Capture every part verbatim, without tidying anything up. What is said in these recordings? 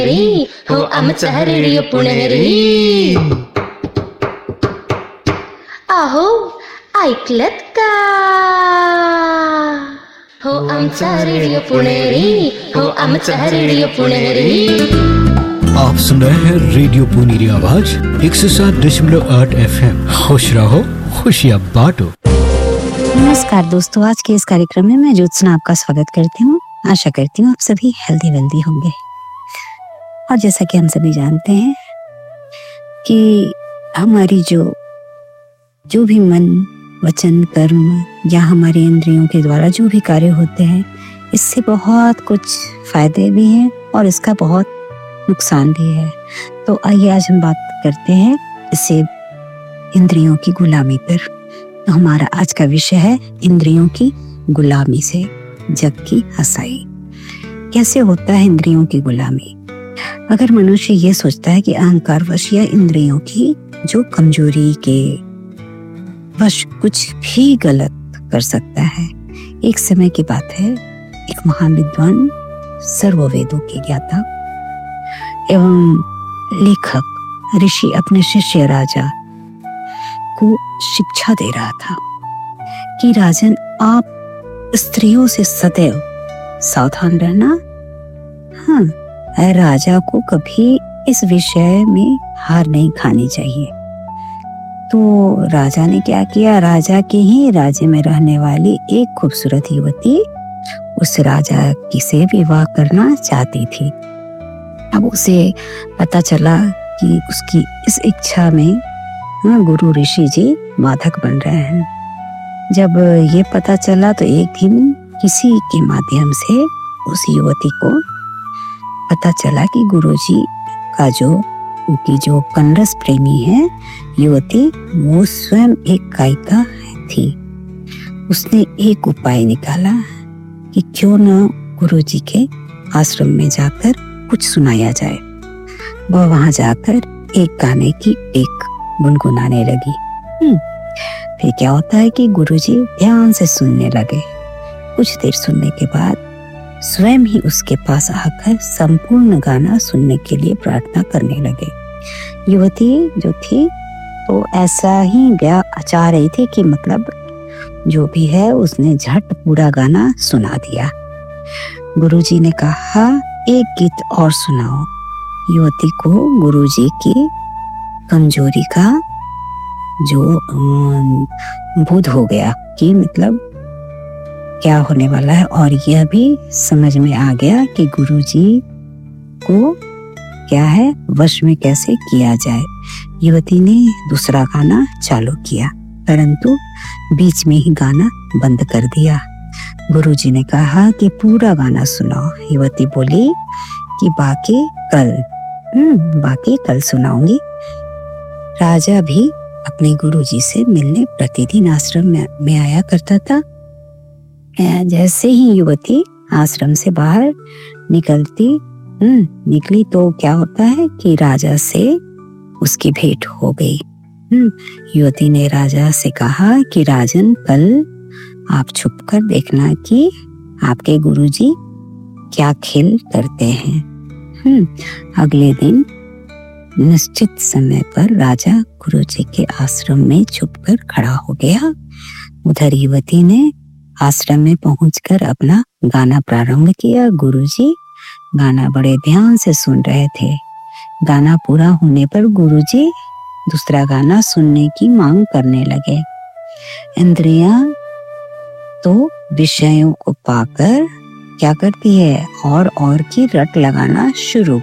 हो आमचा रेडिओ पुणेरी. आहो ऐकलत का? हो आमचा रेडिओ पुणेरी, हो आमचा रेडिओ पुणेरी. आप सुन रहे हैं रेडियो पुनेरी आवाज एक सौ सात दशमलव आठ एफ एम. खुश रहो, खुशियाँ बांटो. नमस्कार दोस्तों, आज के इस कार्यक्रम में मैं ज्योत्सना आपका स्वागत करती हूँ. आशा करती हूँ आप सभी हेल्दी वेल्दी होंगे. और जैसा कि हम सभी जानते हैं कि हमारी जो जो भी मन, वचन, कर्म या हमारी इंद्रियों के द्वारा जो भी कार्य होते हैं, इससे बहुत कुछ फायदे भी हैं और इसका बहुत नुकसान भी है. तो आइए आज हम बात करते हैं इससे इंद्रियों की गुलामी पर. तो हमारा आज का विषय है इंद्रियों की गुलामी से जग की हंसाई. कैसे होता है इंद्रियों की गुलामी? अगर मनुष्य ये सोचता है कि अहंकारवश या इंद्रियों की जो कमजोरी के वश कुछ भी गलत कर सकता है. एक समय की बात है, एक महान विद्वान, सर्ववेदों के ज्ञाता एवं लेखक ऋषि अपने शिष्य राजा को शिक्षा दे रहा था कि राजन, आप स्त्रियों से सदैव सावधान रहना. हाँ, राजा को कभी इस विषय में हार नहीं खानी चाहिए. तो राजा ने क्या किया? राजा के ही राज्य में रहने वाली एक खूबसूरत युवती उस राजा की से विवाह करना चाहती थी. अब उसे पता चला कि उसकी इस इच्छा में हाँ, गुरु ऋषि जी बाधक बन रहे हैं. जब ये पता चला तो एक दिन किसी के माध्यम से उस युवती को पता चला कि गुरुजी का जो उनकी जो कन्नस प्रेमी है युवती, वो स्वयं एक गायिका थी. उसने एक उपाय निकाला कि क्यों न गुरुजी के आश्रम में जाकर कुछ सुनाया जाए. वह वहां जाकर एक गाने की एक गुनगुनाने लगी. फिर क्या होता है कि गुरुजी ध्यान से सुनने लगे. कुछ देर सुनने के बाद स्वयं ही उसके पास आकर संपूर्ण गाना सुनने के लिए प्रार्थना करने लगे. युवती जो थी तो ऐसा ही ब्याह चाह रही थी कि मतलब जो भी है उसने झट पूरा गाना सुना दिया. गुरुजी ने कहा, एक गीत और सुनाओ. युवती को गुरुजी की कमजोरी का जो बोध हो गया कि मतलब क्या होने वाला है, और यह भी समझ में आ गया कि गुरुजी को क्या है वश में कैसे किया जाए. युवती ने दूसरा गाना चालू किया, परंतु बीच में ही गाना बंद कर दिया. गुरुजी ने कहा कि पूरा गाना सुनाओ. युवती बोली कि बाकी कल हम्म बाकी कल सुनाऊंगी. राजा भी अपने गुरुजी से मिलने प्रतिदिन आश्रम में, में आया करता था. जैसे ही युवती आश्रम से बाहर निकलती हम्म निकली तो क्या होता है कि राजा से उसकी भेंट हो गई. हम्म युवती ने राजा से कहा कि राजन, कल आप छुपकर देखना कि आपके गुरुजी क्या खेल करते हैं. हम्म अगले दिन निश्चित समय पर राजा गुरुजी के आश्रम में छुपकर खड़ा हो गया. उधर युवती ने आश्रम में पहुंचकर अपना गाना प्रारंभ किया. गुरुजी गाना बड़े ध्यान से सुन रहे थे. गाना पूरा होने पर गुरुजी दूसरा गाना सुनने की मांग करने लगे. इंद्रियां तो विषयों को पाकर क्या करती है, और और की रट लगाना शुरू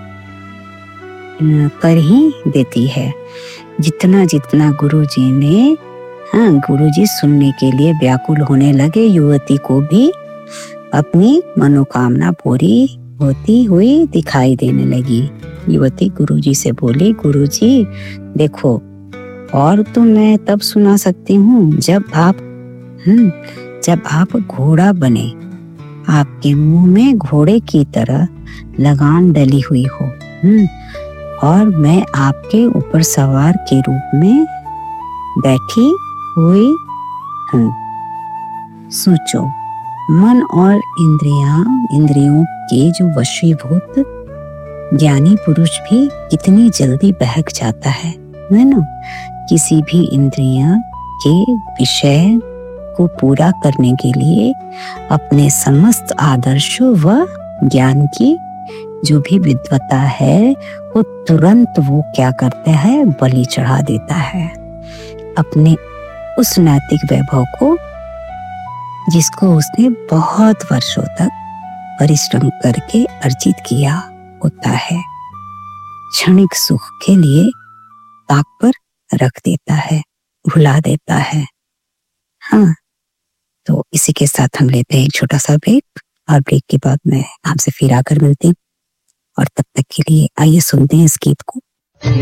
कर ही देती है. जितना जितना गुरुजी ने हाँ गुरुजी सुनने के लिए व्याकुल होने लगे, युवती को भी अपनी मनोकामना पूरी होती हुई दिखाई देने लगी. युवती गुरुजी से बोली, गुरुजी देखो, और तो मैं तब सुना सकती हूँ जब आप हम्म जब आप घोड़ा बने, आपके मुंह में घोड़े की तरह लगाम डली हुई हो, हम्म और मैं आपके ऊपर सवार के रूप में बैठी हुई हूँ. सोचो, मन और इंद्रियां इंद्रियों के जो वशीभूत ज्ञानी पुरुष भी कितनी जल्दी बहक जाता है है ना। किसी भी इंद्रिया के विषय को पूरा करने के लिए अपने समस्त आदर्शों व ज्ञान की जो भी विद्वता है वो तुरंत वो क्या करता है, बलि चढ़ा देता है अपने उस नैतिक वैभव को जिसको उसने बहुत वर्षों तक परिश्रम करके अर्जित किया होता है। क्षणिक सुख के लिए ताक पर रख देता है, भुला देता है। हाँ, तो इसी के साथ हम लेते हैं एक छोटा सा ब्रेक और ब्रेक के बाद मैं आपसे फिर आकर मिलती हूँ। और तब तक के लिए आइए सुनते हैं इस गीत को।